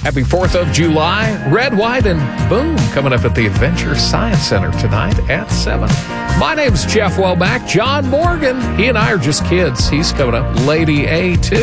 Happy 4th of July. Red, White, and Boom coming up at the Adventure Science Center tonight at 7. My name's Jeff Welbeck. John Morgan, he and I are just kids. He's coming up. Lady A, too.